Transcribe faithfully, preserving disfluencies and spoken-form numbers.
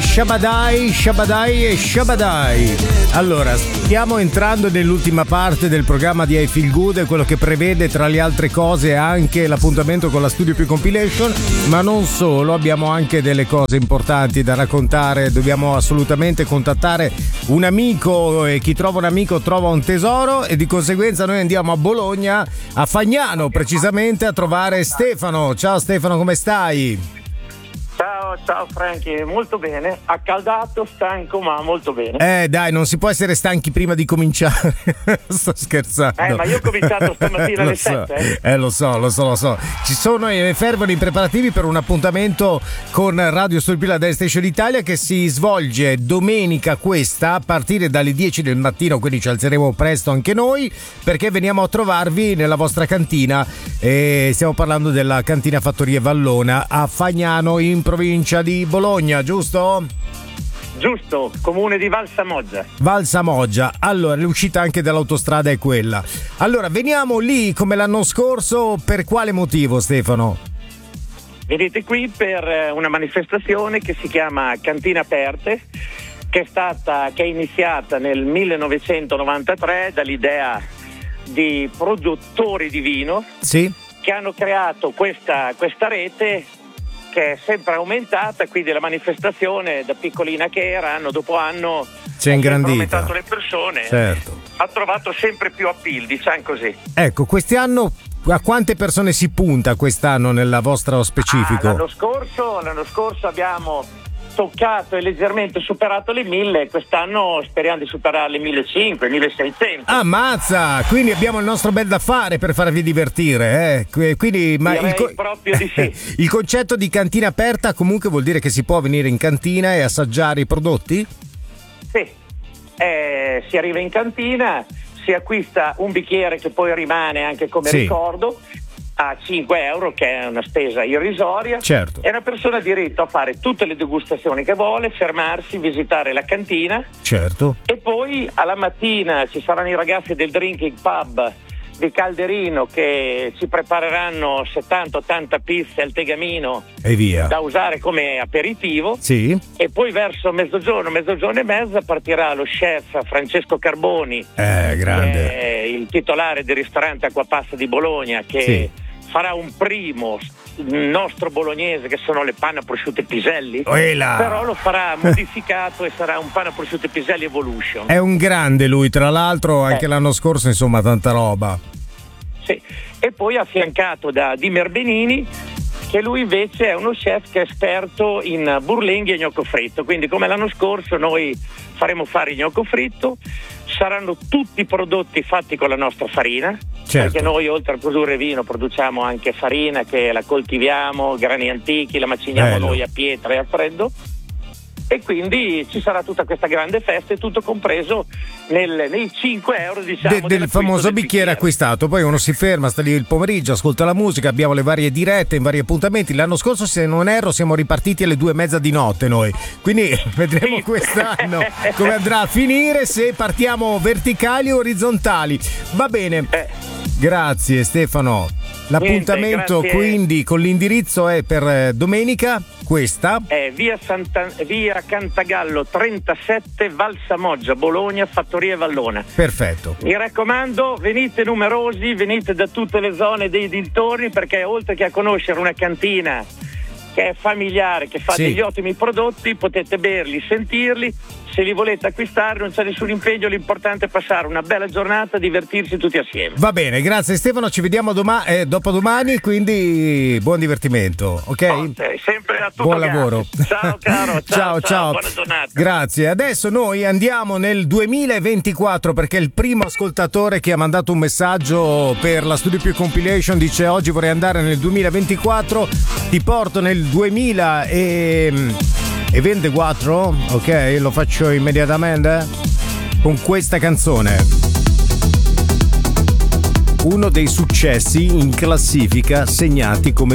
Shabadai, Shabadai e Shabadai. Allora, stiamo entrando nell'ultima parte del programma di I Feel Good, quello che prevede tra le altre cose anche l'appuntamento con la Studio Più Compilation, ma non solo, abbiamo anche delle cose importanti da raccontare. Dobbiamo assolutamente contattare un amico e chi trova un amico trova un tesoro, e di conseguenza noi andiamo a Bologna, a Fagnano precisamente, a trovare Stefano. Ciao Stefano, come stai? Ciao, ciao Franchi, molto bene, accaldato, stanco ma molto bene. Eh dai, non si può essere stanchi prima di cominciare. Sto scherzando. Eh ma io ho cominciato stamattina alle so. sette. Eh lo so, lo so, lo so. Ci sono e fervono i preparativi per un appuntamento con Radio Stupila Dance Station Italia che si svolge domenica questa a partire dalle dieci del mattino, quindi ci alzeremo presto anche noi perché veniamo a trovarvi nella vostra cantina, e stiamo parlando della cantina Fattorie Vallona a Fagnano in provincia di Bologna, giusto? Giusto, comune di Valsamoggia. Valsamoggia, allora l'uscita anche dall'autostrada è quella. Allora veniamo lì come l'anno scorso, per quale motivo Stefano? Venite qui per una manifestazione che si chiama Cantine Aperte, che è stata, che è iniziata nel millenovecentonovantatré dall'idea di produttori di vino, sì, che hanno creato questa, questa rete che è sempre aumentata, quindi la manifestazione da piccolina che era, anno dopo anno si è ingrandita, ha aumentato le persone, certo, ha trovato sempre più appeal, diciamo così. Ecco, quest'anno a quante persone si punta quest'anno nella vostra specifico? Ah, l'anno scorso, l'anno scorso abbiamo toccato e leggermente superato le mille, quest'anno speriamo di superare le millecinquecento, milleseicento. Ammazza, quindi abbiamo il nostro bel da fare per farvi divertire, eh? Quindi, ma Direi il, co- proprio di sì. Il concetto di cantina aperta comunque vuol dire che si può venire in cantina e assaggiare i prodotti? Sì, eh, si arriva in cantina, si acquista un bicchiere che poi rimane anche come sì. ricordo a cinque euro, che è una spesa irrisoria, certo. E una persona ha diritto a fare tutte le degustazioni che vuole, fermarsi, visitare la cantina, certo, e poi alla mattina ci saranno i ragazzi del Drinking Pub di Calderino che ci prepareranno settanta ottanta pizze al tegamino e via, da usare come aperitivo, sì. E poi verso mezzogiorno, mezzogiorno e mezza partirà lo chef Francesco Carboni, eh, grande, che è il titolare del ristorante Acquapasta di Bologna, che sì. farà un primo nostro bolognese che sono le panna prosciutte piselli, Uela. Però lo farà modificato e sarà un panna prosciutte piselli Evolution. È un grande lui, tra l'altro anche eh. l'anno scorso, insomma, tanta roba. Sì. E poi affiancato da Dimer Benini, che lui invece è uno chef che è esperto in burlinghi e gnocco fritto, quindi come l'anno scorso noi faremo fare il gnocco fritto, saranno tutti prodotti fatti con la nostra farina, certo. Perché noi oltre a produrre vino produciamo anche farina che la coltiviamo, grani antichi, la maciniamo Bello. noi a pietra e a freddo, e quindi ci sarà tutta questa grande festa e tutto compreso nel, nei cinque euro, diciamo, De, del famoso del bicchiere acquistato. Poi uno si ferma, sta lì il pomeriggio, ascolta la musica, abbiamo le varie dirette in vari appuntamenti. L'anno scorso, se non erro, siamo ripartiti alle due e mezza di notte noi, quindi vedremo quest'anno come andrà a finire, se partiamo verticali o orizzontali. Va bene, grazie Stefano. L'appuntamento Niente, quindi con l'indirizzo è per domenica questa è via, Santa, via Cantagallo trentasette, Valsamoggia, Bologna, Fattorie Vallona. Perfetto. Mi raccomando, venite numerosi, venite da tutte le zone dei dintorni, perché oltre che a conoscere una cantina che è familiare, che fa sì. degli ottimi prodotti, potete berli, sentirli. Se li volete acquistare non c'è nessun impegno, l'importante è passare una bella giornata, divertirsi tutti assieme. Va bene, grazie Stefano, ci vediamo doma- eh, dopodomani, quindi buon divertimento, ok? Okay, sempre a tutto buon gas. lavoro. Ciao caro, ciao, ciao, ciao, buona giornata. Grazie. Adesso noi andiamo nel duemilaventiquattro, perché il primo ascoltatore che ha mandato un messaggio per la Studio Più Compilation dice: oggi vorrei andare nel duemilaventiquattro, ti porto nel duemila e... e ventiquattro, ok, lo faccio immediatamente con questa canzone, uno dei successi in classifica segnati come